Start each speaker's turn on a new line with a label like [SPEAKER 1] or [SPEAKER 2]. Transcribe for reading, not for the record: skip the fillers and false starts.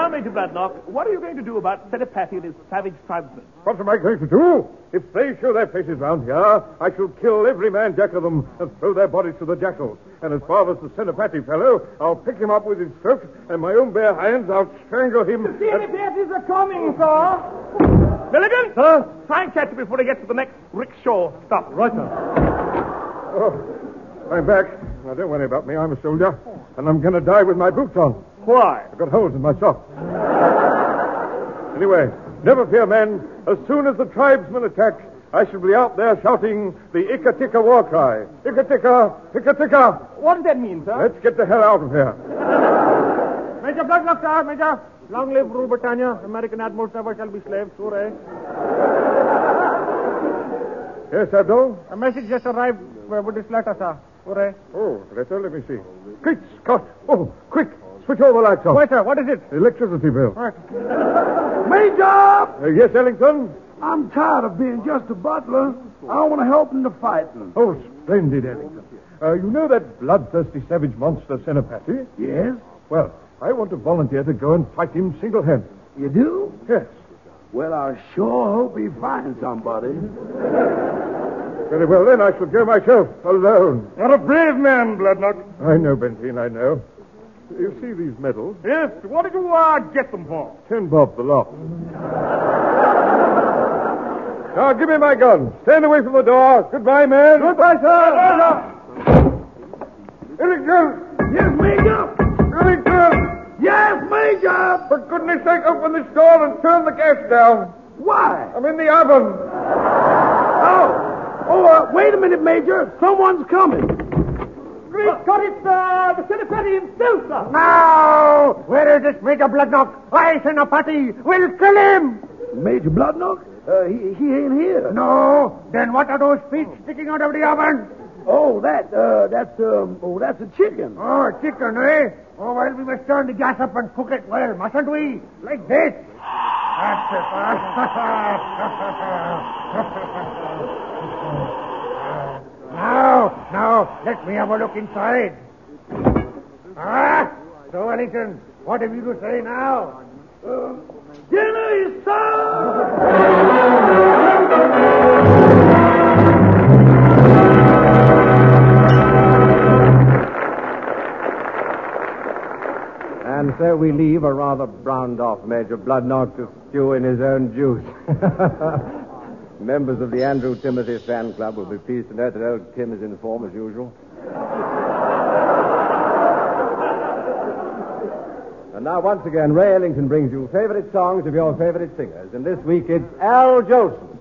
[SPEAKER 1] Now, Major Bradnock, what are you going to do about Senapati and his savage tribesmen?
[SPEAKER 2] What am I going to do? If they show their faces round here, I shall kill every man jack of them and throw their bodies to the jackals. And as far as the Senapati fellow, I'll pick him up with his throat, and my own bare hands, I'll strangle him.
[SPEAKER 3] The Senapatis are coming, sir.
[SPEAKER 1] Milligan?
[SPEAKER 2] Sir?
[SPEAKER 1] Try and catch him before he gets to the next rickshaw stop.
[SPEAKER 2] Right, sir. Oh, I'm back. Now, don't worry about me. I'm a soldier, and I'm going to die with my boots on.
[SPEAKER 1] Why?
[SPEAKER 2] I've got holes in my socks. Anyway, never fear, men. As soon as the tribesmen attack, I shall be out there shouting the Ikatika war cry. Ikatika, Ikatika.
[SPEAKER 3] What does that mean, sir?
[SPEAKER 2] Let's get the hell out of here.
[SPEAKER 3] Major Bradnock, sir. Major. Long live Rule Britannia. American admirals never shall be slaves. Hooray.
[SPEAKER 2] Yes, Abdul?
[SPEAKER 3] A message just arrived with this letter, sir. Hooray.
[SPEAKER 2] Oh, letter, let me see. Quick, Scott. Oh, quick. Switch all the lights off.
[SPEAKER 3] Wait, sir. What is it?
[SPEAKER 2] Electricity bill.
[SPEAKER 3] Right.
[SPEAKER 4] Major!
[SPEAKER 2] Yes, Ellington?
[SPEAKER 4] I'm tired of being just a butler. I want to help in the fighting.
[SPEAKER 2] Oh, splendid, Ellington. You know that bloodthirsty savage monster, Senapati?
[SPEAKER 4] Yes?
[SPEAKER 2] Well, I want to volunteer to go and fight him single-handed.
[SPEAKER 4] You do?
[SPEAKER 2] Yes.
[SPEAKER 4] Well, I sure hope he finds somebody.
[SPEAKER 2] Very well, then I shall go myself, alone.
[SPEAKER 1] You're a brave man, Bladnock.
[SPEAKER 2] I know, Benteen, I know. You see these medals?
[SPEAKER 1] Yes, what did you get them for?
[SPEAKER 2] 10 bob the lot. Now, give me my gun. Stand away from the door. Goodbye, man.
[SPEAKER 1] Goodbye, sir.
[SPEAKER 2] Ellington!
[SPEAKER 4] Yes, Major!
[SPEAKER 2] Ellington!
[SPEAKER 4] Yes, Major!
[SPEAKER 2] For goodness sake, open this door and turn the gas down.
[SPEAKER 4] Why?
[SPEAKER 2] I'm in the oven.
[SPEAKER 4] Wait a minute, Major. Someone's coming.
[SPEAKER 3] Great Scott, it's the Senapati himself, sir.
[SPEAKER 2] Now!
[SPEAKER 3] Where is this Major Bladnock? I, Senapati, will kill him.
[SPEAKER 4] Major Bloodnock? He ain't here.
[SPEAKER 3] No. Then what are those feet sticking out of the oven?
[SPEAKER 4] Oh, that's a chicken.
[SPEAKER 3] Oh, chicken, eh? Oh, well, we must turn the gas up and cook it well, mustn't we? Like this. That's it. Now, let me have a look inside. So, Wellington, what have you to say now?
[SPEAKER 4] Dinner is served!
[SPEAKER 5] And so we leave a rather browned-off Major Bladnock to stew in his own juice. Members of the Andrew Timothy fan club will be pleased to know that old Tim is in form as usual. And now, once again, Ray Ellington brings you favorite songs of your favorite singers. And this week it's Al Jolson.